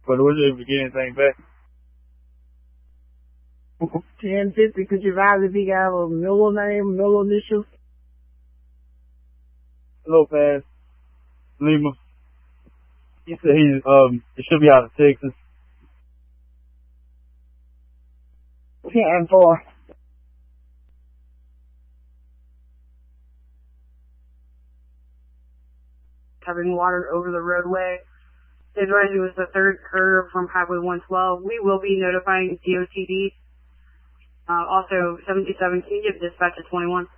But we're able to get anything back. 1050, could you advise if he got a middle name, middle initial? Lopez. Lima. He said he should be out of Texas. 10-4. Having water over the roadway. Advised it was the third curve from Highway 112. We will be notifying DOTD. Also, 77, can you give dispatch at 21?